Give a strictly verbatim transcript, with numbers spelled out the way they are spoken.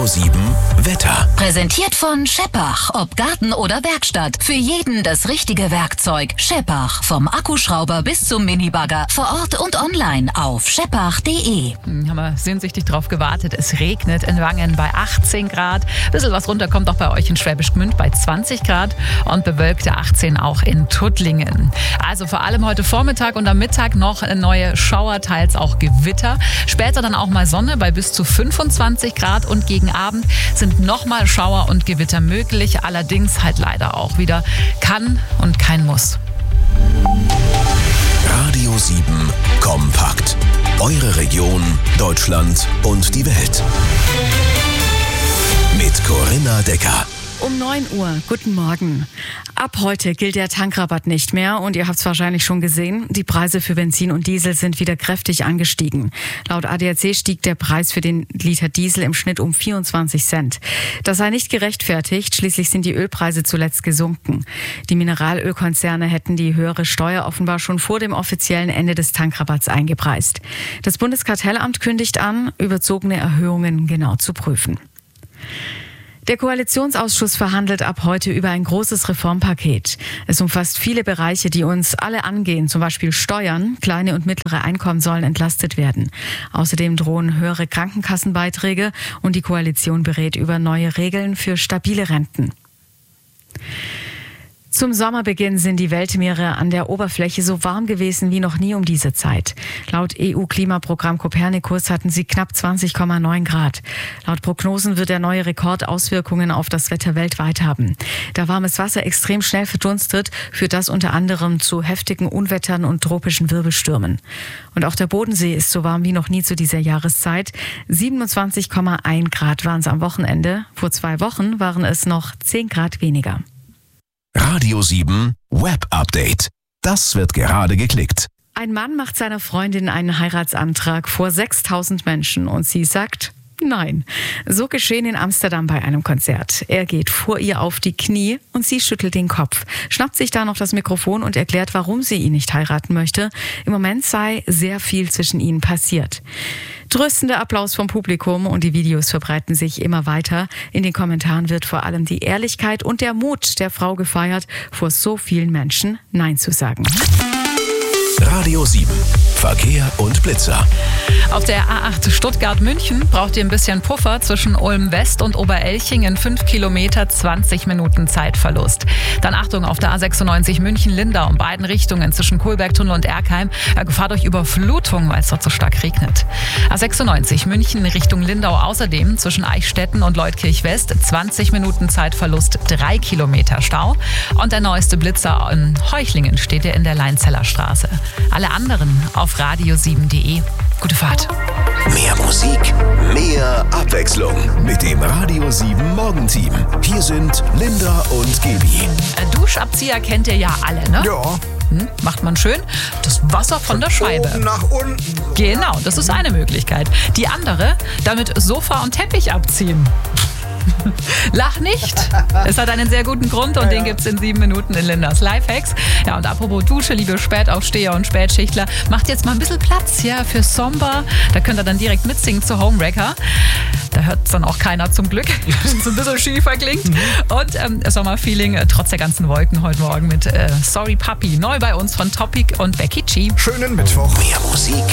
Radio sieben Wetter. Präsentiert von Scheppach. Ob Garten oder Werkstatt. Für jeden das richtige Werkzeug. Scheppach. Vom Akkuschrauber bis zum Minibagger. Vor Ort und online auf scheppach punkt de. Hm, haben wir sehnsüchtig drauf gewartet. Es regnet in Wangen bei achtzehn Grad. Ein bisschen was runter kommt auch bei euch in Schwäbisch Gmünd bei zwanzig Grad. Und bewölkte achtzehn auch in Tuttlingen. Also vor allem heute Vormittag und am Mittag noch neue Schauer, teils auch Gewitter. Später dann auch mal Sonne bei bis zu fünfundzwanzig Grad und gegen Abend sind nochmal Schauer und Gewitter möglich. Allerdings halt leider auch wieder kann und kein Muss. Radio sieben kompakt. Eure Region, Deutschland und die Welt. Mit Corinna Decker. Um neun Uhr, guten Morgen. Ab heute gilt der Tankrabatt nicht mehr und ihr habt es wahrscheinlich schon gesehen, die Preise für Benzin und Diesel sind wieder kräftig angestiegen. Laut A D A C stieg der Preis für den Liter Diesel im Schnitt um vierundzwanzig Cent. Das sei nicht gerechtfertigt, schließlich sind die Ölpreise zuletzt gesunken. Die Mineralölkonzerne hätten die höhere Steuer offenbar schon vor dem offiziellen Ende des Tankrabatts eingepreist. Das Bundeskartellamt kündigt an, überzogene Erhöhungen genau zu prüfen. Der Koalitionsausschuss verhandelt ab heute über ein großes Reformpaket. Es umfasst viele Bereiche, die uns alle angehen, zum Beispiel Steuern. Kleine und mittlere Einkommen sollen entlastet werden. Außerdem drohen höhere Krankenkassenbeiträge und die Koalition berät über neue Regeln für stabile Renten. Zum Sommerbeginn sind die Weltmeere an der Oberfläche so warm gewesen wie noch nie um diese Zeit. Laut E U-Klimaprogramm Copernicus hatten sie knapp zwanzig Komma neun Grad. Laut Prognosen wird der neue Rekord Auswirkungen auf das Wetter weltweit haben. Da warmes Wasser extrem schnell verdunstet, führt das unter anderem zu heftigen Unwettern und tropischen Wirbelstürmen. Und auch der Bodensee ist so warm wie noch nie zu dieser Jahreszeit. siebenundzwanzig Komma eins Grad waren es am Wochenende. Vor zwei Wochen waren es noch zehn Grad weniger. Radio sieben Web Update. Das wird gerade geklickt. Ein Mann macht seiner Freundin einen Heiratsantrag vor sechstausend Menschen und sie sagt nein. So geschehen in Amsterdam bei einem Konzert. Er geht vor ihr auf die Knie und sie schüttelt den Kopf, schnappt sich da noch das Mikrofon und erklärt, warum sie ihn nicht heiraten möchte. Im Moment sei sehr viel zwischen ihnen passiert. Tröstender Applaus vom Publikum und die Videos verbreiten sich immer weiter. In den Kommentaren wird vor allem die Ehrlichkeit und der Mut der Frau gefeiert, vor so vielen Menschen Nein zu sagen. Radio sieben Verkehr und Blitzer. Auf der A acht Stuttgart-München braucht ihr ein bisschen Puffer zwischen Ulm West und Oberelching in fünf Kilometer, zwanzig Minuten Zeitverlust. Dann Achtung auf der A sechsundneunzig München-Lindau in beiden Richtungen zwischen Kohlbergtunnel und Erkheim. Gefahr durch Überflutung, weil es dort so stark regnet. A sechsundneunzig München Richtung Lindau außerdem zwischen Eichstätten und Leutkirch West, zwanzig Minuten Zeitverlust, drei Kilometer Stau. Und der neueste Blitzer in Heuchlingen steht ihr in der Leinzeller Straße. Alle anderen auf radio sieben punkt de. Gute Fahrt. Mehr Musik, mehr Abwechslung mit dem Radio sieben Morgenteam. Hier sind Linda und Gaby. Duschabzieher kennt ihr ja alle, ne? Ja. Hm, macht man schön das Wasser von der Scheibe. Oben nach unten. Genau, das ist eine Möglichkeit. Die andere, damit Sofa und Teppich abziehen. Lach nicht. Es hat einen sehr guten Grund und ja, den gibt's in sieben Minuten in Lindas Lifehacks. Ja, und apropos Dusche, liebe Spätaufsteher und Spätschichtler, macht jetzt mal ein bisschen Platz ja, für Somber. Da könnt ihr dann direkt mitsingen zu Homewrecker. Da hört es dann auch keiner zum Glück. So ein bisschen schiefer klingt. Und ähm, Sommerfeeling äh, trotz der ganzen Wolken heute Morgen mit äh, Sorry Puppy. Neu bei uns von Topic und Becky G. Schönen Mittwoch. Mehr Musik,